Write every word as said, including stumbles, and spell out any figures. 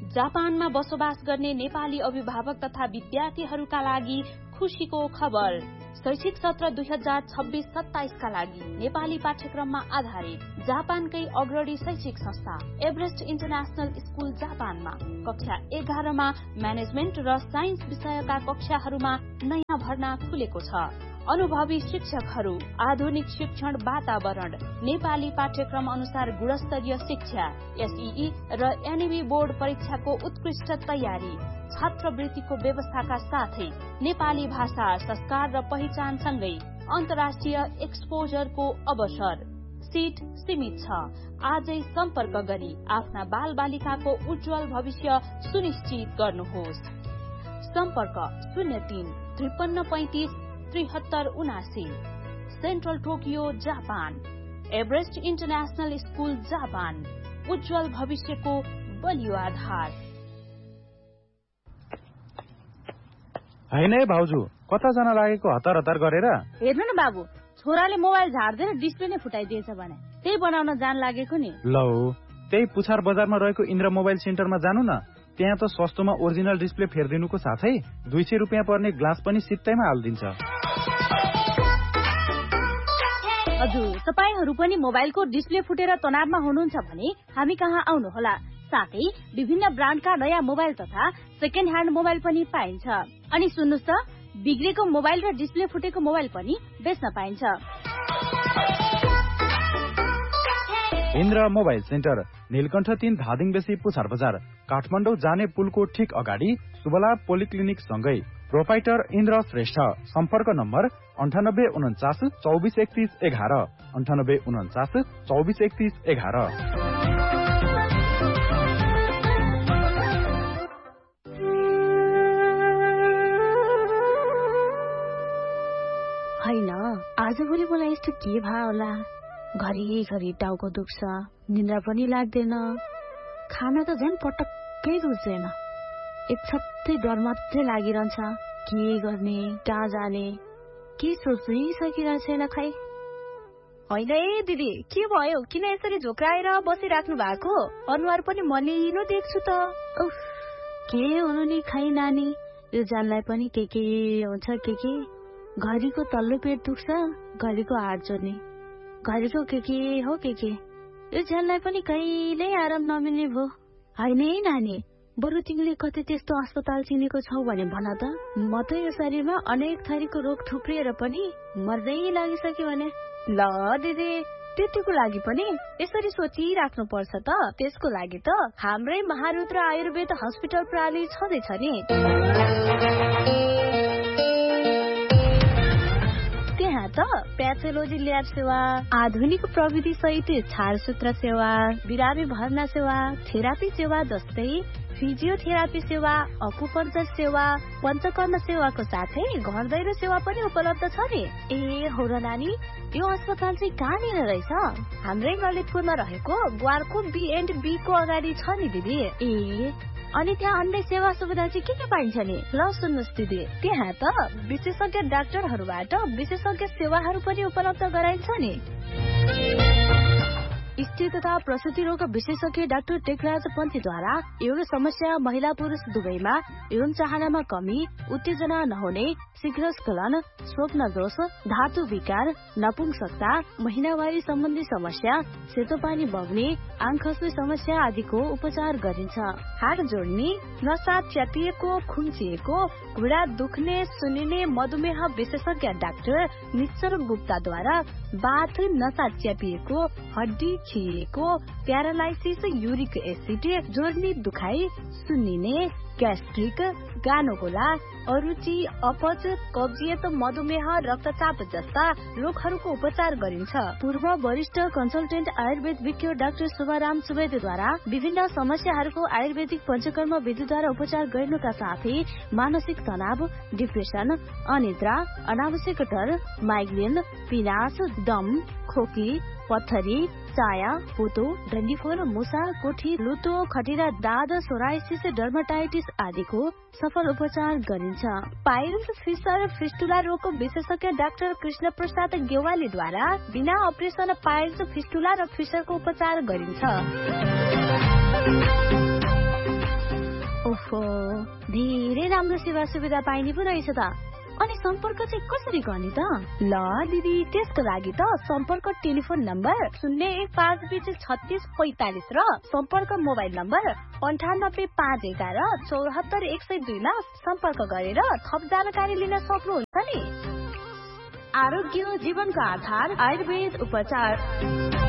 जापानमा बसोबास गर्ने नेपाली अभिभावक तथा विद्यार्थीहरूका लागि खुशीको खबर। शैक्षिक सत्र दुई हजार छब्बीस सत्ताइस का लागि नेपाली पाठ्यक्रममा आधारित जापानकै अग्रणी शैक्षिक संस्था एभरेस्ट इन्टरनेशनल स्कूल जापानमा कक्षा एघारमा म्यानेजमेन्ट र साइन्स विषयका कक्षाहरूमा नयाँ भर्ना खुलेको छ। अनुभवी शिक्षकहरू, आधुनिक शिक्षण वातावरण, नेपाली पाठ्यक्रम अनुसार गुणस्तरीय शिक्षा, एसईई र एनईबी बोर्ड परीक्षाको उत्कृष्ट तयारी, छात्रवृत्तिको व्यवस्थाका साथै नेपाली भाषा, संस्कार र पहिचान सँगै अन्तर्राष्ट्रिय एक्सपोजरको अवसर। सीट सीमित छ। आजै सम्पर्क गरी आफ्ना बाल बालिकाको उज्जवल भविष्य सुनिश्चित गर्नुहोस्। सम्पर्क शून्य तीन त्रिपन्न पैंतिस त्रिहत्तर उनासी। Central Tokyo Japan. Everest international school Japan. उज्जवल भविष्यको बलियो आधार। हैन है भाउजू, कता जान लागेको हतार हतार गरेर? हेर्नु न बाबु, छोराले मोबाइल झार्दैन डिस्प्ले नै फुटाइदिएछ भने त्यही बनाउन जान लागेको नि। लौ, त्यही पुछार बजारमा रहेको इन्द्र मोबाइल सेन्टरमा जानु न। त्यहाँ त सस्तोमा ओरिजिनल डिस्प्ले फेर्दिनुको साथै दुई सय रुपियाँ पर्ने ग्लास पनि सित्तैमा हालिदिन्छ। हजुर, तपाईहरू पनि मोबाइलको डिस्प्ले फुटेर तनावमा हुनुहुन्छ भने हामी कहाँ आउनुहोला। साथै विभिन्न ब्रान्डका नयाँ मोबाइल तथा सेकेन्ड ह्यान्ड मोबाइल पनि पाइन्छ। अनि सुन्नुस् त, बिग्रेको मोबाइल र डिस्प्ले फुटेको मोबाइल पनि बेच्न पाइन्छ। इन्द्र मोबाइल सेन्टर, नीलकण्ठ तीन धादिङ बेसी पुछार बजार, काठमाडौँ जाने पुलको ठिक अगाडि सुबला पोलिक्लिनिक सँगै। प्रोपाइटर इन्द्र श्रेष्ठ। सम्पर्क नम्बर अन्ठानब्बे उन्चास चौबिस एकतीस एघार अन्ठानब्बे उन्चास चौबिस एकतीस एघार। होइन, आजभोलि मलाई यस्तो के भयो होला? घरिघरि टाउको दुख्छ, निन्द्रा पनि लाग्दैन, खाना त झन् पटक्कै रुच्दैन। एक छत्तै डर मात्रै लागिरहन्छ। के गर्ने, कहाँ जाने, के सोच्नै सकिरहेको छैन खै। होइन है दिदी, के भयो? किन यसरी झोक्राएर बसिराख्नु भएको? अनुहार पनि मलिनो देख्छु त। उफ, के हुनु नि खै नानी, यो जानलाई पनि के के हुन्छ के के। घरिको तल्लो पेट दुख्छ, घरिको हात जोड्ने, घरिको के के हो के के। यो जानलाई पनि कहिल्यै आराम नमिल्ने भयो। होइन है नानी, बरु तिमीले कतै त्यस्तो अस्पताल चिनेको छौ भने भन त। म त यो शरीरमा अनेक थरीको रोग थुप्रिएर पनि मर्दै लागिसक्यो भने। ल दिदी, त्यतिको लागि पनि यसरी सोचिराख्नु पर्छ त। त्यसको लागि त हाम्रै महारुद्र आयुर्वेद हस्पिटल प्रणाली छँदैछ नि। त्यहाँ त प्याथोलोजी ल्याब सेवा, आधुनिक प्रविधि सहित छारसूत्र सेवा, बिरामी भर्ना सेवा, थेरापी सेवा जस्तै फिजियोथेरापी सेवा, अकुपञ्चर सेवा, पञ्चकर्म सेवाको साथै घर दैलो सेवा पनि उपलब्ध छ नि। ए हो र नानी, यो अस्पताल चाहिँ कहाँनिर रहेछ? हाम्रै ललितपुरमा रहेको ग्वारको बी एन्ड बी को अगाडि छ नि दिदी। ए, अनि त्यहाँ अन्य सेवा सुविधा चाहिँ के के पाइन्छ नि? ल सुन्नुहोस् दिदी, त्यहाँ त विशेषज्ञ डाक्टरहरूबाट विशेषज्ञ सेवाहरू पनि उपलब्ध गराइन्छ नि। स्त्री तथा प्रसूति रोग विशेषज्ञ डाक्टर टेकराज पन्थीद्वारा यौन समस्या महिला पुरुष दुवैमा यौन चाहनामा कमी, उत्तेजना नहुने, शीघ्र स्खलन, स्वप्न दोष, धातु विकार, नपुंसकता, महिनावारी सम्बन्धी समस्या, सेतो पानी बग्ने, आँख खस्ने समस्या आदिको उपचार गरिन्छ। हाड जोड्ने, नसा च्यातिएको, खुम्चिएको, घुँडा दुख्ने, सुनिने मधुमेह विशेषज्ञ डाक्टर निश्चर गुप्ताद्वारा बाथ, नसा च्यापिएको, हड्डी खिएको, प्यारालाइसिस, युरिक एसिड, जोर्नी दुखाइ, सुन्निने, ग्यास्ट्रिक, गानोगोला, अरुचि, अपच, कब्जियत, मधुमेह, रक्तचाप जस्ता रोगहरूको उपचार गरिन्छ। पूर्व वरिष्ठ कन्सल्टेन्ट आयुर्वेद विज्ञ डाक्टर शुभाराम सुवेदीद्वारा विभिन्न समस्याहरूको आयुर्वेदिक पञ्चकर्म विधिद्वारा उपचार गर्नुका साथै मानसिक तनाव, डिप्रेसन, अनिद्रा, अनावश्यक डर, माइग्रेन, पिनास, दम, खोकी, पत्थरी, चाया, पोतो, डन्डीफोर, मुसा, कोठी, लुतो, खटिरा, दाद, सोराइसिस, डर्माटाइटिस आदिको सफल उपचार गरिन्छ। पाइल्स, फिसर, फिस्टुला रोगको विशेषज्ञ डाक्टर कृष्ण प्रसाद गेवालीद्वारा बिना अपरेसन पाइल्स, फिस्टुला र फिसरको उपचार गरिन्छ। राम्रो सेवा सुविधा पाइने पो रहेछ त। अनि सम्पर्क चाहिँ कसरी गर्ने त? ल दिदी, त्यसको लागि त सम्पर्क टेलिफोन नम्बर शून्य एक पाँच बीस छत्तीस पैंतालीस र सम्पर्क मोबाइल नम्बर अन्ठानब्बे पाँच एघार चौहत्तर एक सय दुईमा सम्पर्क गरेर थप जानकारी लिन सक्नुहुन्छ नि। आरोग्य जीवनको आधार आयुर्वेद उपचार।